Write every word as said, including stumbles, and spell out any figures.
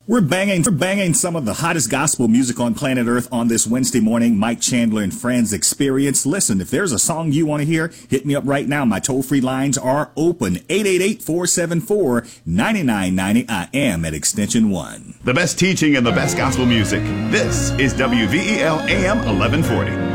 We're banging, we're banging some of the hottest gospel music on planet Earth on this Wednesday morning. Mike Chandler and Friends Experience. Listen, if there's a song you want to hear, hit me up right now. My toll-free lines are open. eight eight eight, four seven four, nine nine nine zero. I am at extension one. The best teaching and the best gospel music. This is W V E L A M eleven forty.